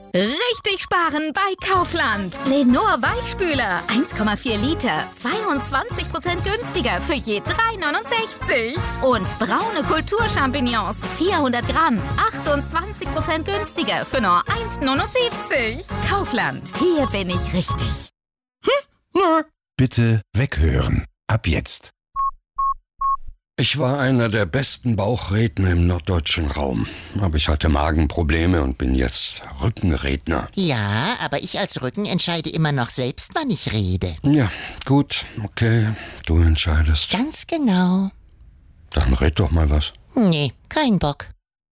Richtig sparen bei Kaufland. Lenor Weichspüler, 1,4 Liter, 22% günstiger für je 3,69. Und braune Kulturchampignons, 400 Gramm, 28% günstiger für nur 1,79. Kaufland, hier bin ich richtig. Bitte weghören. Ab jetzt. Ich war einer der besten Bauchredner im norddeutschen Raum. Aber ich hatte Magenprobleme und bin jetzt Rückenredner. Ja, aber ich als Rücken entscheide immer noch selbst, wann ich rede. Ja, gut, okay, du entscheidest. Ganz genau. Dann red doch mal was. Nee, kein Bock.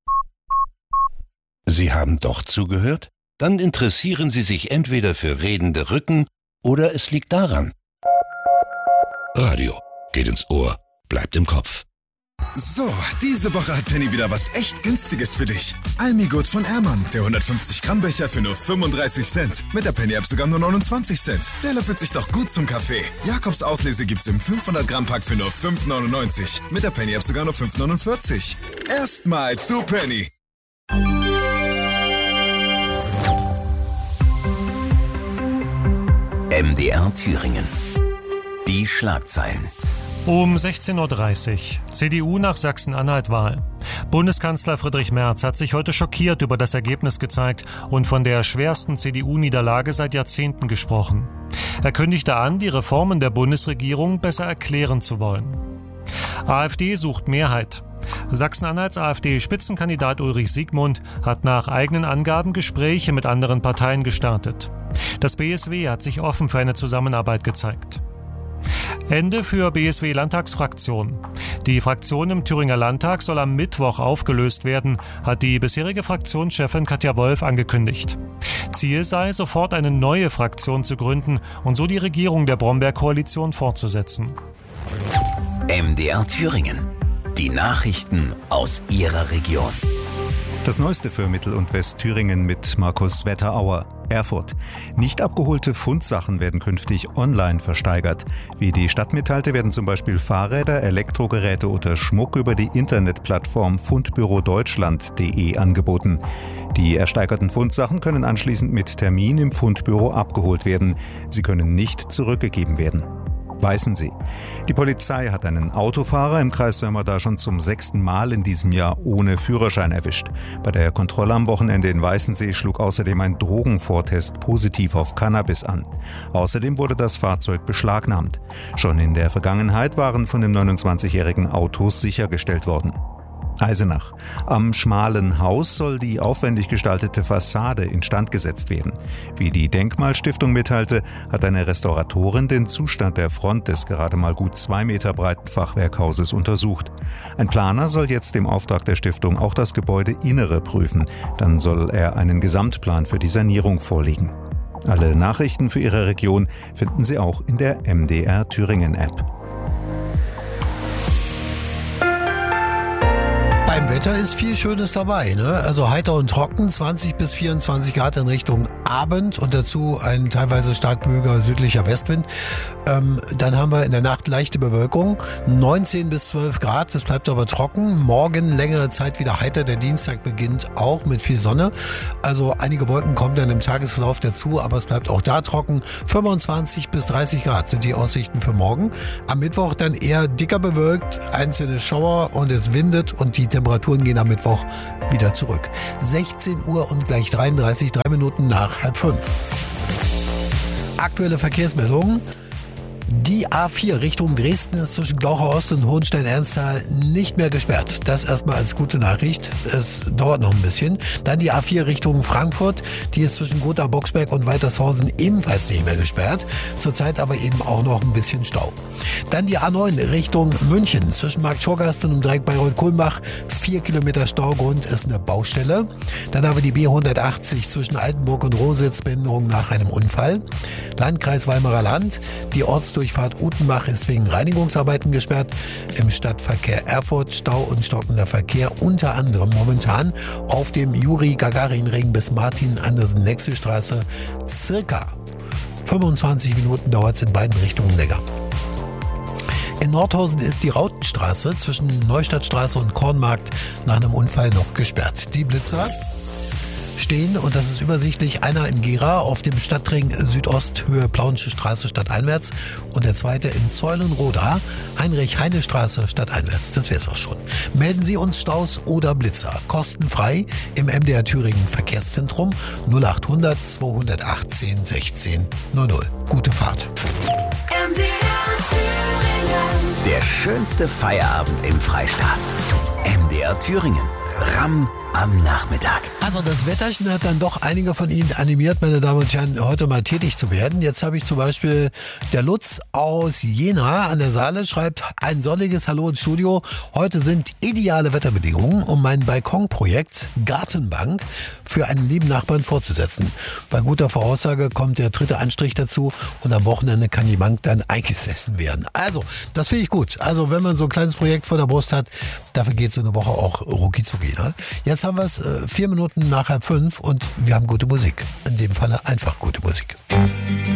Sie haben doch zugehört? Dann interessieren Sie sich entweder für redende Rücken oder es liegt daran. Radio geht ins Ohr. Bleibt im Kopf. So, diese Woche hat Penny wieder was echt Günstiges für dich. Almigut von Ehrmann, der 150 Gramm Becher für nur 35 Cent. Mit der Penny-App sogar nur 29 Cent. Der löffelt sich doch gut zum Kaffee. Jakobs Auslese gibt's im 500 Gramm Pack für nur 5,99. Mit der Penny-App sogar nur 5,49. Erstmal zu Penny. MDR Thüringen. Die Schlagzeilen. Um 16.30 Uhr. CDU nach Sachsen-Anhalt-Wahl. Bundeskanzler Friedrich Merz hat sich heute schockiert über das Ergebnis gezeigt und von der schwersten CDU-Niederlage seit Jahrzehnten gesprochen. Er kündigte an, die Reformen der Bundesregierung besser erklären zu wollen. AfD sucht Mehrheit. Sachsen-Anhalts AfD-Spitzenkandidat Ulrich Siegmund hat nach eigenen Angaben Gespräche mit anderen Parteien gestartet. Das BSW hat sich offen für eine Zusammenarbeit gezeigt. Ende für BSW-Landtagsfraktion. Die Fraktion im Thüringer Landtag soll am Mittwoch aufgelöst werden, hat die bisherige Fraktionschefin Katja Wolf angekündigt. Ziel sei, sofort eine neue Fraktion zu gründen und so die Regierung der Bromberg-Koalition fortzusetzen. MDR Thüringen. Die Nachrichten aus Ihrer Region. Das Neueste für Mittel- und Westthüringen mit Markus Wetterauer. Erfurt. Nicht abgeholte Fundsachen werden künftig online versteigert. Wie die Stadt mitteilte, werden zum Beispiel Fahrräder, Elektrogeräte oder Schmuck über die Internetplattform fundbürodeutschland.de angeboten. Die ersteigerten Fundsachen können anschließend mit Termin im Fundbüro abgeholt werden. Sie können nicht zurückgegeben werden. Weißensee. Die Polizei hat einen Autofahrer im Kreis Sömmerda schon zum 6. Mal in diesem Jahr ohne Führerschein erwischt. Bei der Kontrolle am Wochenende in Weißensee schlug außerdem ein Drogenvortest positiv auf Cannabis an. Außerdem wurde das Fahrzeug beschlagnahmt. Schon in der Vergangenheit waren von dem 29-jährigen Autos sichergestellt worden. Eisenach. Am Schmalen Haus soll die aufwendig gestaltete Fassade instand gesetzt werden. Wie die Denkmalstiftung mitteilte, hat eine Restauratorin den Zustand der Front des gerade mal gut 2 Meter breiten Fachwerkhauses untersucht. Ein Planer soll jetzt im Auftrag der Stiftung auch das Gebäudeinnere prüfen. Dann soll er einen Gesamtplan für die Sanierung vorlegen. Alle Nachrichten für Ihre Region finden Sie auch in der MDR Thüringen App. Beim Wetter ist viel Schönes dabei, ne? Also heiter und trocken, 20 bis 24 Grad in Richtung Abend und dazu ein teilweise stark böiger südlicher Westwind. Dann haben wir in der Nacht leichte Bewölkung, 19 bis 12 Grad, das bleibt aber trocken. Morgen längere Zeit wieder heiter, der Dienstag beginnt auch mit viel Sonne. Also einige Wolken kommen dann im Tagesverlauf dazu, aber es bleibt auch da trocken. 25 bis 30 Grad sind die Aussichten für morgen. Am Mittwoch dann eher dicker bewölkt, einzelne Schauer und es windet und die Temperaturen gehen am Mittwoch wieder zurück. 16 Uhr und gleich 33, 3 Minuten nach 4:30. Aktuelle Verkehrsmeldungen. Die A4 Richtung Dresden ist zwischen Glauchau Ost und Hohenstein-Ernsthal nicht mehr gesperrt. Das erstmal als gute Nachricht. Es dauert noch ein bisschen. Dann die A4 Richtung Frankfurt. Die ist zwischen Gotha-Boxberg und Waltershausen ebenfalls nicht mehr gesperrt. Zurzeit aber eben auch noch ein bisschen Stau. Dann die A9 Richtung München. Zwischen Markt Schorgast und dem Dreieck Bayreuth-Kulmbach. 4 Kilometer Staugrund ist eine Baustelle. Dann haben wir die B180 zwischen Altenburg und Rositz, Behinderung nach einem Unfall. Landkreis Weimarer Land. Die Ortsdurchfahrt Utenbach ist wegen Reinigungsarbeiten gesperrt. Im Stadtverkehr Erfurt Stau und stockender Verkehr, unter anderem momentan auf dem Juri-Gagarin-Ring bis Martin-Andersen-Nexel-Straße. Circa 25 Minuten dauert es in beiden Richtungen länger. In Nordhausen ist die Rautenstraße zwischen Neustadtstraße und Kornmarkt nach einem Unfall noch gesperrt. Die Blitzer. stehen und das ist übersichtlich. Einer in Gera auf dem Stadtring Südost, Höhe Plauensche Straße stadteinwärts und der zweite in Zeulenroda, Heinrich-Heine-Straße stadteinwärts. Das wäre es auch schon. Melden Sie uns Staus oder Blitzer. Kostenfrei im MDR Thüringen Verkehrszentrum 0800 218 16 00. Gute Fahrt. MDR Thüringen. Der schönste Feierabend im Freistaat. MDR Thüringen. RAM am Nachmittag. Also das Wetterchen hat dann doch einige von Ihnen animiert, meine Damen und Herren, heute mal tätig zu werden. Jetzt habe ich zum Beispiel der Lutz aus Jena an der Saale, schreibt ein sonniges Hallo ins Studio. Heute sind ideale Wetterbedingungen, um mein Balkonprojekt Gartenbank für einen lieben Nachbarn fortzusetzen. Bei guter Voraussage kommt der dritte Anstrich dazu und am Wochenende kann die Bank dann eingesessen werden. Also, das finde ich gut. Also, wenn man so ein kleines Projekt vor der Brust hat, dafür geht so eine Woche auch rucki-zucki. Ne? Jetzt haben wir es 4 Minuten nach 4:30 und wir haben gute Musik. In dem Falle einfach gute Musik.